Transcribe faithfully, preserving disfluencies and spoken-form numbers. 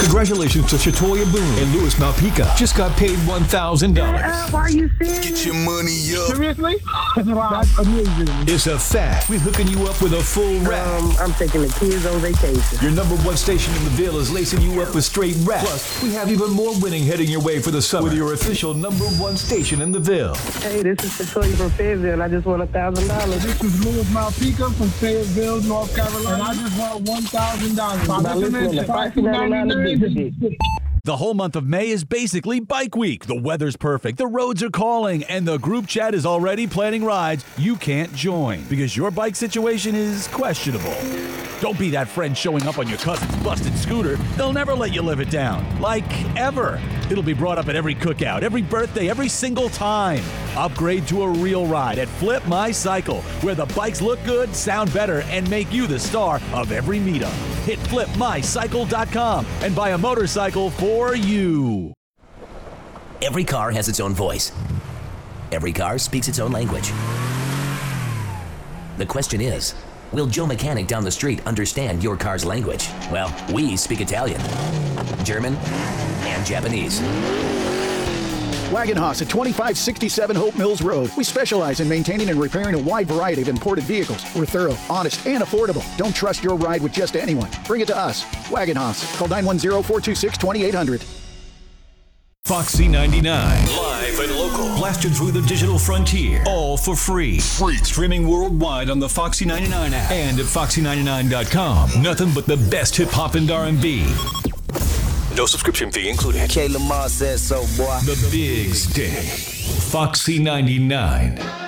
Congratulations to Shatoya Boone and Louis Malpica. Just got paid one thousand dollars. Uh, why are you serious? Get your money up. Seriously? That's amazing. It's a fact. We're hooking you up with a full rap. Um, I'm taking the kids on vacation. Your number one station in the Ville is lacing you up with straight rap. Plus, we have even more winning heading your way for the summer with your official number one station in the Ville. Hey, this is Shatoya from Fayetteville. I just won one thousand dollars. This is Louis Malpica from Fayetteville, North Carolina. And I just won one thousand dollars. Now listen to Foxy ninety-nine the big. The whole month of May is basically Bike Week. The weather's perfect, the roads are calling, and the group chat is already planning rides you can't join because your bike situation is questionable. Don't be that friend showing up on your cousin's busted scooter. They'll never let you live it down. Like, ever. It'll be brought up at every cookout, every birthday, every single time. Upgrade to a real ride at Flip My Cycle, where the bikes look good, sound better, and make you the star of every meetup. Hit flip my cycle dot com and buy a motorcycle for you. Every car has its own voice. Every car speaks its own language. The question is, will Joe Mechanic down the street understand your car's language? Well, we speak Italian, German, and Japanese. Wagon Haas at twenty-five sixty-seven Hope Mills Road. We specialize in maintaining and repairing a wide variety of imported vehicles. We're thorough, honest, and affordable. Don't trust your ride with just anyone. Bring it to us. Wagon Haas. Call nine one zero, four two six, two eight zero zero. Foxy ninety-nine. Live and local. Blasted through the digital frontier. All for free. Free. Streaming worldwide on the Foxy ninety-nine app and at foxy ninety-nine dot com. Nothing but the best hip-hop and R and B. No subscription fee included. K. Lamar said so, boy. The Big Stick. Foxy ninety-nine.